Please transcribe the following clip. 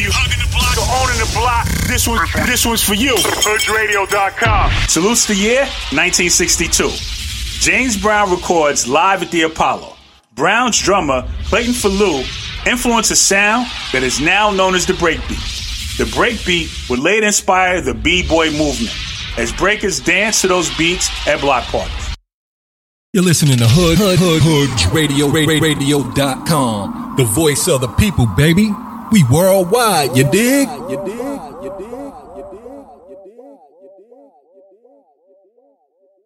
you hugging the block or owning the block, this one's for you. HoodRadio.com. Salutes the year 1962. James Brown records live at the Apollo. Brown's drummer, Clayton Falou, influenced a sound that is now known as the breakbeat. The breakbeat would later inspire the B-boy movement, as breakers dance to those beats at block parties. You're listening to HoodRadio.com, the voice of the people, baby. We worldwide, you dig?